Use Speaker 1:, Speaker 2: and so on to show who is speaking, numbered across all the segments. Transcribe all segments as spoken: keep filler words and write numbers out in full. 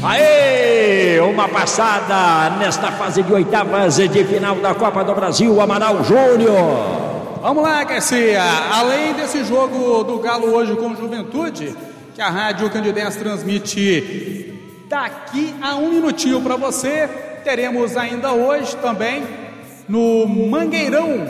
Speaker 1: Aê! Uma passada nesta fase de oitavas de final da Copa do Brasil, Amaral Júnior.
Speaker 2: Vamos lá, Garcia. Além desse jogo do Galo hoje com Juventude, que a Rádio Candidez transmite daqui a um minutinho para você, teremos ainda hoje também no Mangueirão,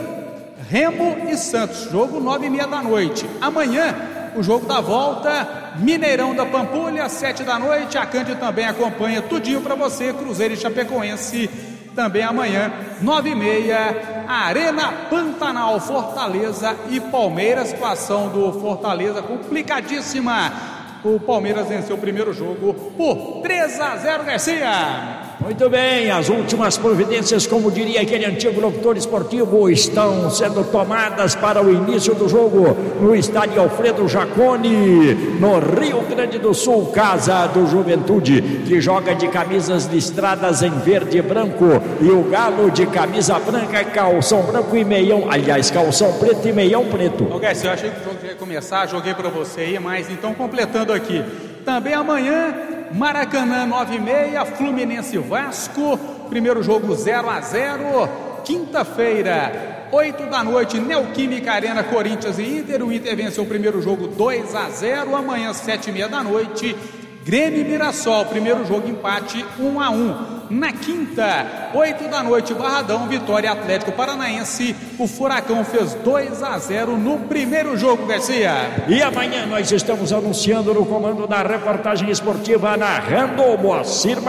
Speaker 2: Remo e Santos, jogo nove e meia da noite. Amanhã, o jogo da volta, Mineirão da Pampulha, sete da noite. A Cândido também acompanha tudinho para você. Cruzeiro e Chapecoense também amanhã, nove e meia. Arena Pantanal, Fortaleza e Palmeiras. Situação do Fortaleza complicadíssima. O Palmeiras venceu o primeiro jogo por três a zero, Garcia.
Speaker 1: Muito bem, as últimas providências, como diria aquele antigo locutor esportivo, estão sendo tomadas para o início do jogo no estádio Alfredo Jaconi, no Rio Grande do Sul, casa do Juventude, que joga de camisas listradas em verde e branco, e o Galo de camisa branca, calção branco e meião, aliás, calção preto e meião preto.
Speaker 2: Ô, Garcia, eu achei que o jogo ia começar, joguei para você aí, mas então completando aqui, também amanhã, Maracanã, nove e meia, Fluminense Vasco, primeiro jogo zero a zero. Quinta-feira, oito da noite, Neoquímica Arena, Corinthians e Inter. O Inter venceu o primeiro jogo dois a zero. Amanhã, sete e meia da noite, Grêmio e Mirassol, primeiro jogo empate um a um. Na quinta, oito da noite, Barradão, Vitória Atlético Paranaense. O Furacão fez dois a zero no primeiro jogo, Garcia.
Speaker 1: E amanhã nós estamos anunciando no comando da reportagem esportiva, narrando Moacir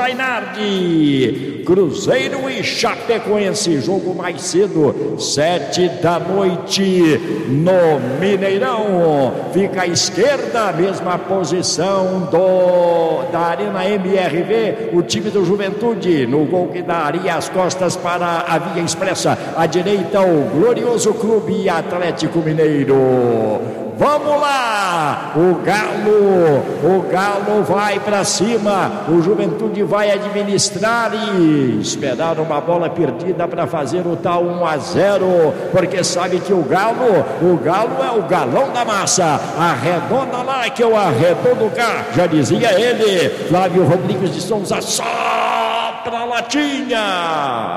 Speaker 1: Mainardi, Cruzeiro e Chapecoense, jogo mais cedo, sete da noite, no Mineirão. Fica à esquerda, mesma posição do, da Arena M R V, o time do Juventude, no gol que daria as costas para a Via Expressa. À direita, o glorioso Clube Atlético Mineiro. Vamos lá, o Galo, o Galo vai para cima, o Juventude vai administrar e esperar uma bola perdida para fazer o tal um a zero, porque sabe que o Galo, o Galo é o galão da massa, arredonda lá que eu arredondo cá, já dizia ele, Flávio Rodrigues de Souza, só pra latinha.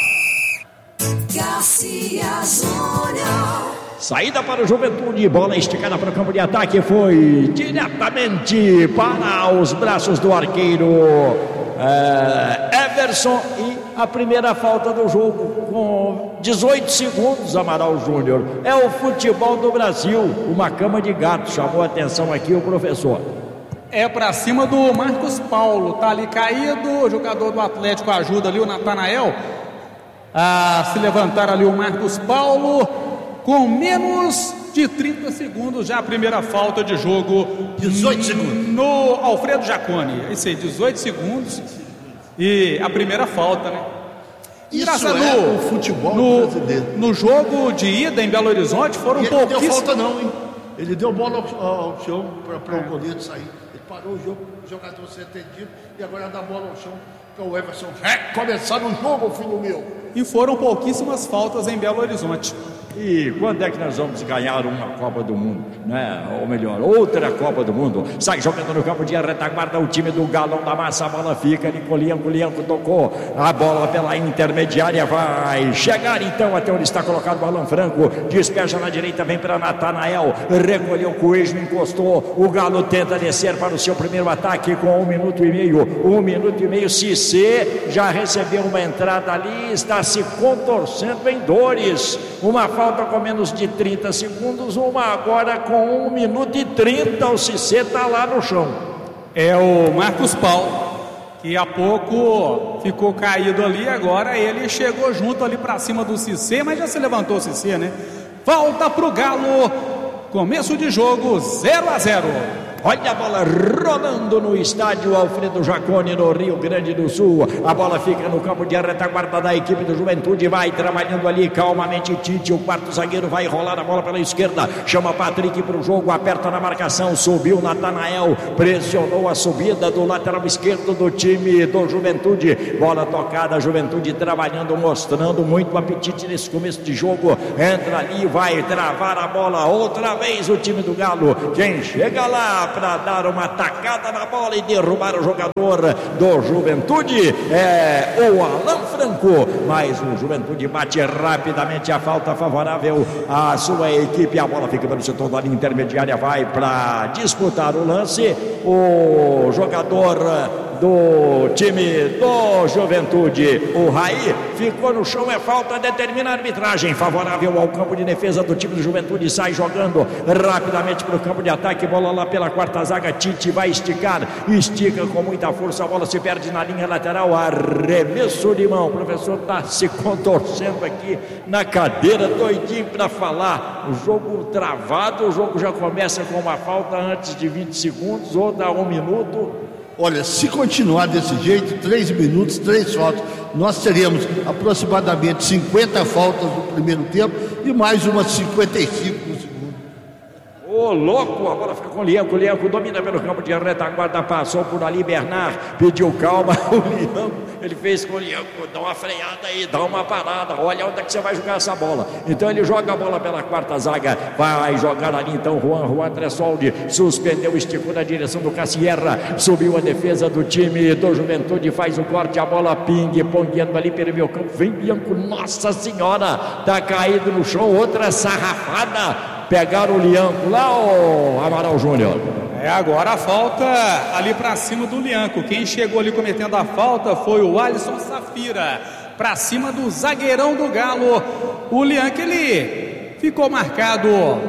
Speaker 3: Garcia Júnior.
Speaker 1: Saída para o Juventude, bola esticada para o campo de ataque, foi diretamente para os braços do arqueiro é, Everson, e a primeira falta do jogo com dezoito segundos, Amaral Júnior. É o futebol do Brasil, uma cama de gato, chamou a atenção aqui o professor.
Speaker 2: É para cima do Marcos Paulo, tá ali caído, o jogador do Atlético ajuda ali o Natanael a se levantar ali o Marcos Paulo. Com menos de trinta segundos, já a primeira falta de jogo.
Speaker 4: dezoito segundos.
Speaker 2: No Alfredo Jaconi. É isso aí, dezoito segundos. E a primeira falta, né?
Speaker 4: Isso
Speaker 2: Graças
Speaker 4: é
Speaker 2: no,
Speaker 4: o futebol
Speaker 2: no,
Speaker 4: brasileiro.
Speaker 2: No jogo de ida em Belo Horizonte foram pouquíssimos.
Speaker 4: Ele não deu falta não, hein? Ele deu bola ao, ao chão para o goleiro sair. Ele parou o jogo, o jogador ser atendido, e agora dá bola ao chão para o Everson começar o jogo, filho meu.
Speaker 2: E foram pouquíssimas faltas em Belo Horizonte.
Speaker 1: E quando é que nós vamos ganhar uma Copa do Mundo, né? Ou melhor, outra Copa do Mundo? Sai jogando no campo de retaguarda o time do Galão da Massa, a bola fica ali, Colianco, Lianco tocou, a bola pela intermediária vai chegar então até onde está colocado o Alan Franco, despeja na direita, vem para Natanael, recolheu o Coelho, encostou, o Galo tenta descer para o seu primeiro ataque com um minuto e meio, um minuto e meio, Cissé já recebeu uma entrada ali, está se contorcendo em dores, uma falta com menos de trinta segundos, uma agora com um minuto e trinta, o Cissé está lá no chão.
Speaker 2: É o Marcos Paulo, que há pouco ficou caído ali, agora ele chegou junto ali para cima do Cissé, mas já se levantou o Cissé, né? Volta pro Galo, começo de jogo, zero a zero.
Speaker 1: Olha a bola rolando no estádio Alfredo Jaconi, no Rio Grande do Sul. A bola fica no campo de retaguarda da equipe do Juventude. Vai trabalhando ali calmamente Tite. O quarto zagueiro vai rolar a bola pela esquerda. Chama Patrick para o jogo. Aperta na marcação. Subiu Natanael. Pressionou a subida do lateral esquerdo do time do Juventude. Bola tocada. Juventude trabalhando, mostrando muito apetite nesse começo de jogo. Entra ali, vai travar a bola outra vez o time do Galo. Quem chega lá para dar uma tacada na bola e derrubar o jogador do Juventude, é o Alan Franco, mas o Juventude bate rapidamente a falta favorável à sua equipe. A bola fica pelo setor da linha intermediária, vai para disputar o lance o jogador do time do Juventude, o Raí, ficou no chão, é falta, determina a arbitragem favorável ao campo de defesa do time do Juventude, sai jogando rapidamente para o campo de ataque, bola lá pela quarta zaga, Tite vai esticar, estica com muita força, a bola se perde na linha lateral, arremesso de mão, o professor está se contorcendo aqui na cadeira, doidinho para falar, o jogo travado, o jogo já começa com uma falta antes de vinte segundos, ou dá um minuto.
Speaker 4: Olha, se continuar desse jeito, três minutos, três faltas, nós teremos aproximadamente cinquenta faltas no primeiro tempo e mais umas cinquenta e cinco no segundo.
Speaker 1: Ô, louco, a bola fica com o Lianco, o Lianco domina pelo campo de retaguarda, passou por ali, Bernard pediu calma, o Lianco, ele fez com o Lianco, dá uma freada aí, dá uma parada, olha onde é que você vai jogar essa bola. Então ele joga a bola pela quarta zaga, vai jogar ali então Juan, Juan Tressoldi, suspendeu, esticou na direção do Cassierra, subiu a defesa do time do Juventude, faz o corte, a bola pingue, pongueando ali pelo meio campo, vem Lianco, nossa senhora, tá caído no chão, outra sarrafada. Pegaram o Lianco lá, o Amaral Júnior.
Speaker 2: É, agora a falta ali para cima do Lianco. Quem chegou ali cometendo a falta foi o Alisson Safira, para cima do zagueirão do Galo. O Lianco, ele ficou marcado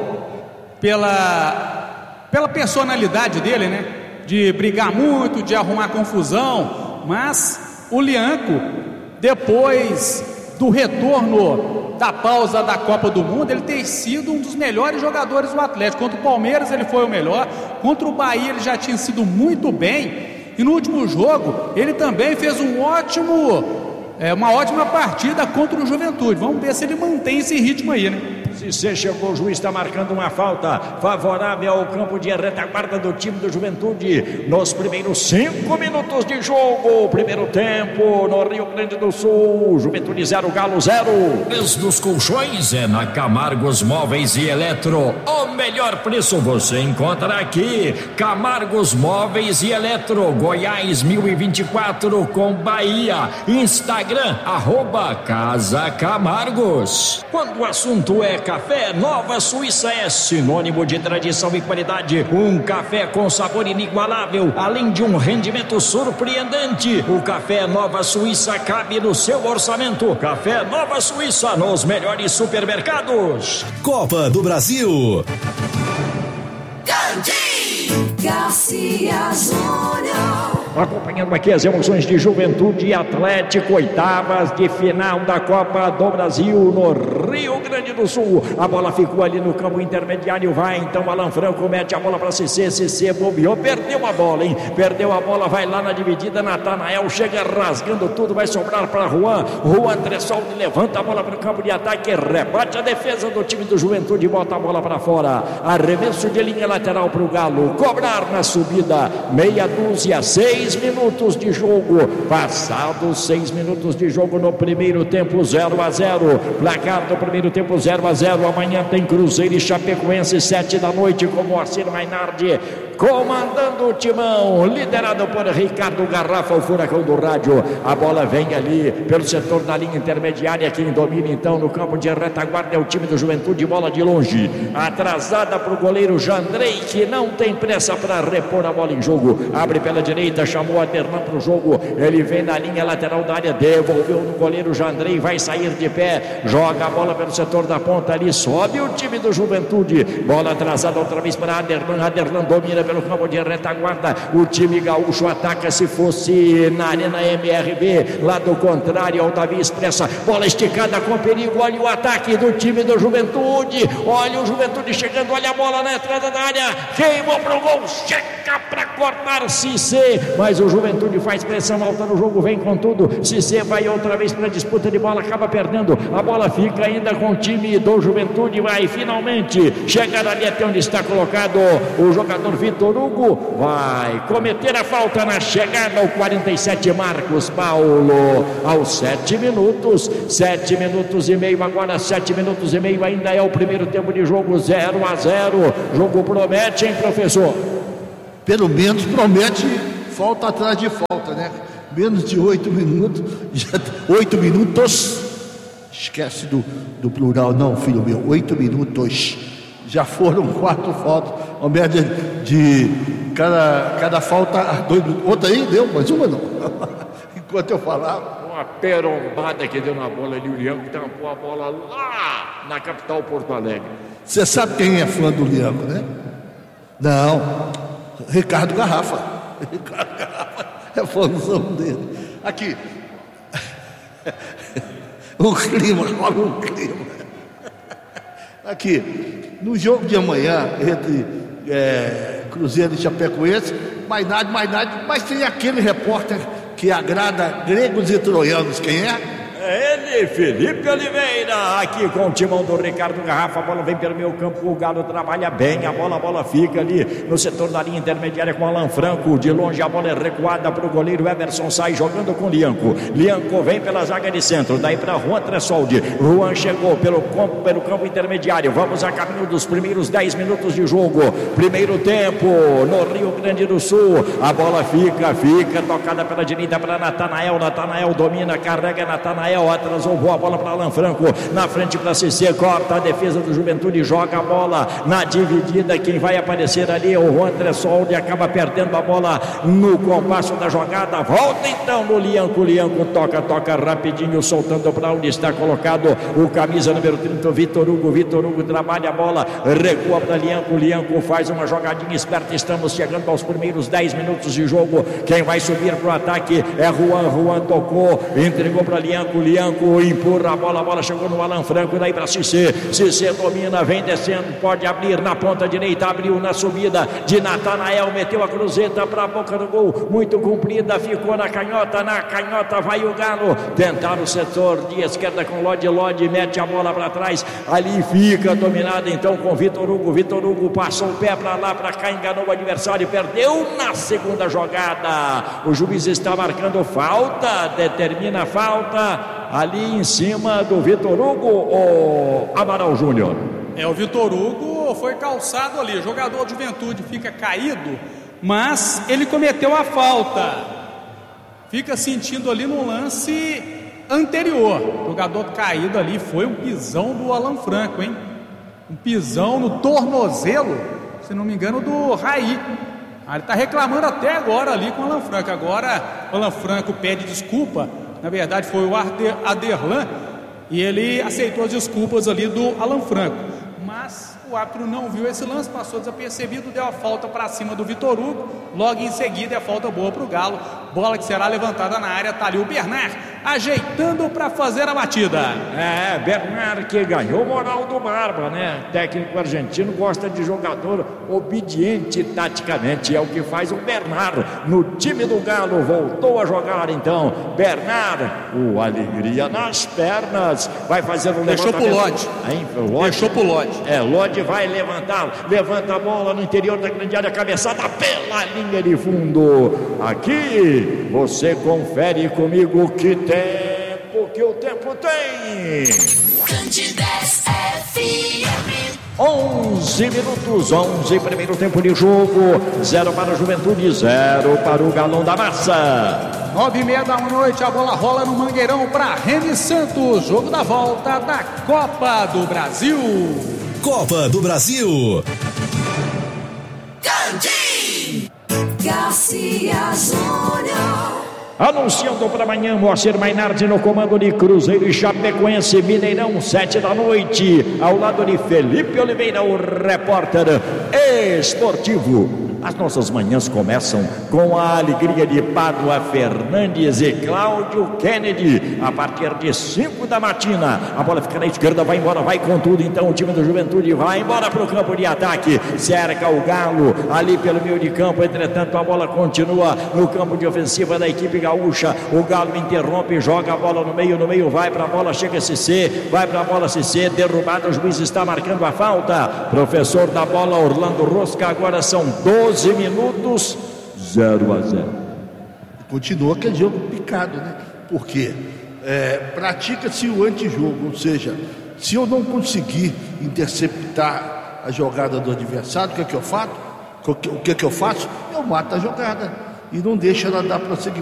Speaker 2: pela, pela personalidade dele, né? De brigar muito, de arrumar confusão. Mas o Lianco, depois do retorno da pausa da Copa do Mundo, ele tem sido um dos melhores jogadores do Atlético. Contra o Palmeiras ele foi o melhor, contra o Bahia ele já tinha sido muito bem, e no último jogo ele também fez um ótimo, é, uma ótima partida contra o Juventude. Vamos ver se ele mantém esse ritmo aí, né?
Speaker 1: Cissé chegou, o juiz está marcando uma falta favorável ao campo de retaguarda do time do Juventude nos primeiros cinco minutos de jogo, primeiro tempo no Rio Grande do Sul. Juventude zero, Galo zero.
Speaker 5: Preço dos colchões é na Camargos Móveis e Eletro. O melhor preço você encontra aqui. Camargos Móveis e Eletro, Goiás mil e vinte e quatro com Bahia. Instagram arroba Casa Camargos. Quando o assunto é café, Nova Suíça é sinônimo de tradição e qualidade. Um café com sabor inigualável, além de um rendimento surpreendente. O café Nova Suíça cabe no seu orçamento. Café Nova Suíça nos melhores supermercados.
Speaker 6: Copa do Brasil.
Speaker 3: Garcia Júnior.
Speaker 1: Acompanhando aqui as emoções de Juventude e Atlético, oitavas de final da Copa do Brasil no Rio Grande do Sul. A bola ficou ali no campo intermediário, vai então Alan Franco, mete a bola para Cissé, Cissé bobeou, perdeu a bola, hein? Perdeu a bola, vai lá na dividida, Natanael chega rasgando tudo, vai sobrar para Juan, Juan Tressoldi levanta a bola para o campo de ataque, rebate a defesa do time do Juventude, bota a bola para fora, arremesso de linha lateral para o Galo, cobrar na subida, meia dúzia, seis minutos de jogo, passados seis minutos de jogo no primeiro tempo, zero a zero, placar do primeiro tempo zero a zero. Amanhã tem Cruzeiro e Chapecoense, sete da noite, com Moacir Mainardi comandando o timão, liderado por Ricardo Garrafa, o furacão do rádio. A bola vem ali pelo setor da linha intermediária, quem domina então no campo de retaguarda é o time do Juventude, bola de longe, atrasada para o goleiro Jandrei, que não tem pressa para repor a bola em jogo, abre pela direita, chamou a Derlan para o jogo, ele vem na linha lateral da área, devolveu no goleiro Jandrei, vai sair de pé, joga a bola pelo setor da ponta ali, sobe o time do Juventude, bola atrasada outra vez para Aderlan, Aderlan domina pelo campo de retaguarda, o time gaúcho ataca, se fosse na Arena M R B, lado contrário ao Davi Expressa, bola esticada com perigo, olha o ataque do time do Juventude, olha o Juventude chegando, olha a bola na entrada da área, queimou pro gol, chega para cortar Cissé, mas o Juventude faz pressão alta no jogo, vem com tudo, Cissé vai outra vez para a disputa de bola, acaba perdendo, a bola fica ainda com o time do Juventude, vai finalmente chegar ali até onde está colocado o jogador Vitor Hugo, vai cometer a falta na chegada ao quarenta e sete, Marcos Paulo, aos sete minutos, sete minutos e meio, agora sete minutos e meio, ainda é o primeiro tempo de jogo, zero a zero, jogo promete, hein, professor?
Speaker 4: pelo menos promete falta atrás de falta, né? Menos de oito minutos, já, oito minutos, esquece do, do plural, não, filho meu, oito minutos, já foram quatro faltas, uma média de cada, cada falta, dois minutos. Outra aí, deu, mas uma não. Enquanto eu falava.
Speaker 1: Uma perombada que deu na bola ali, o Lianco tampou a bola lá na capital Porto Alegre.
Speaker 4: Você sabe quem é fã do Lianco, né? Não, Ricardo Garrafa. Ricardo Garrafa é fãzão dele. Aqui. O clima, olha o clima. Aqui, no jogo de amanhã, entre é, Cruzeiro e Chapecoense, mais nada, mais nada, mas tem aquele repórter que agrada gregos e troianos, quem é?
Speaker 1: É ele, Felipe Oliveira, aqui com o timão do Ricardo Garrafa. A bola vem pelo meio campo, o Galo trabalha bem, a bola, a bola fica ali no setor da linha intermediária com Alan Franco, de longe a bola é recuada para o goleiro Everson, sai jogando com Lianco, Lianco vem pela zaga de centro, daí para Juan Tressoldi, Juan chegou pelo campo, pelo campo intermediário, vamos a caminho dos primeiros dez minutos de jogo, primeiro tempo no Rio Grande do Sul, a bola fica, fica, tocada pela direita para Natanael, Natanael domina, carrega Natanael, atrasou, boa bola para Alan Franco, na frente para Cissé, corta a defesa do Juventude, joga a bola na dividida, quem vai aparecer ali é o Juan Tressoldi, acaba perdendo a bola no compasso da jogada, volta então no Lianco, Lianco toca, toca rapidinho, soltando para onde está colocado o camisa número trinta, o Vitor Hugo, Vitor Hugo trabalha a bola, recua para Lianco, Lianco faz uma jogadinha esperta, estamos chegando aos primeiros dez minutos de jogo, quem vai subir para o ataque é Juan, Juan tocou, entregou para Lianco, Lianco empurra a bola, a bola chegou no Alan Franco, daí para Cissé, Cissé domina, vem descendo, pode abrir na ponta direita, abriu na subida de Natanael, meteu a cruzeta para a boca do gol, muito comprida, ficou na canhota, na canhota vai o Galo, tentar o setor de esquerda com Lodi, Lodi mete a bola para trás, ali fica dominada então com Vitor Hugo, Vitor Hugo passou o pé para lá, para cá, enganou o adversário, perdeu na segunda jogada, o juiz está marcando falta, determina a falta ali em cima do Vitor Hugo ou Amaral Júnior?
Speaker 2: É, o Vitor Hugo foi calçado ali, o jogador de Juventude fica caído, mas ele cometeu a falta, fica sentindo ali no lance anterior, o jogador caído ali foi um pisão do Alan Franco, hein? Um pisão no tornozelo, se não me engano, do Raí. Ah, ele está reclamando até agora ali com o Alan Franco, agora o Alan Franco pede desculpa. Na verdade foi o Aderlan e ele aceitou as desculpas ali do Alan Franco, mas o árbitro não viu esse lance, passou desapercebido, deu a falta para cima do Vitor Hugo, logo em seguida é a falta boa para o Galo, bola que será levantada na área, tá ali o Bernard ajeitando para fazer a batida.
Speaker 1: É, Bernard que ganhou moral do Barba, né? Técnico argentino gosta de jogador obediente taticamente, é o que faz o Bernard no time do Galo, voltou a jogar então, Bernard, o alegria nas pernas, vai fazer o
Speaker 2: Deixou
Speaker 1: levantamento.
Speaker 2: Deixou pro Lodi. Deixou pro Lodi.
Speaker 1: É, Lodi vai levantar, levanta a bola no interior da grande área, cabeçada pela linha de fundo. Aqui você confere comigo que tempo que o tempo tem.
Speaker 3: Candidez F M.
Speaker 1: onze minutos, onze, primeiro tempo de jogo, zero para a Juventude, zero para o Galão da Massa.
Speaker 2: Nove e meia da noite, a bola rola no Mangueirão para Remy Santos, jogo da volta da Copa do Brasil.
Speaker 6: Copa do Brasil.
Speaker 3: Candi Garcia Júnior.
Speaker 1: Anunciando para amanhã, Moacir Mainardi no comando de Cruzeiro e Chapecoense, Mineirão, sete da noite, ao lado de Felipe Oliveira, o repórter esportivo. As nossas manhãs começam com a alegria de Pádua Fernandes e Cláudio Kennedy, a partir de cinco da matina. A bola fica na esquerda, vai embora, vai com tudo. Então o time do Juventude vai embora para o campo de ataque, cerca o Galo ali pelo meio de campo. Entretanto, a bola continua no campo de ofensiva da equipe gaúcha. O Galo interrompe, joga a bola no meio, no meio vai para a bola, chega Cissé, vai para a bola Cissé, derrubado, o juiz está marcando a falta. Professor da bola, Orlando Rosca, agora são doze minutos, zero a zero.
Speaker 4: Continua aquele jogo picado, né? Porque é, pratica-se o antijogo, ou seja, se eu não conseguir interceptar a jogada do adversário, o que é que eu faço? O que, o que que eu faço? Eu mato a jogada e não deixo ela dar prosseguimento.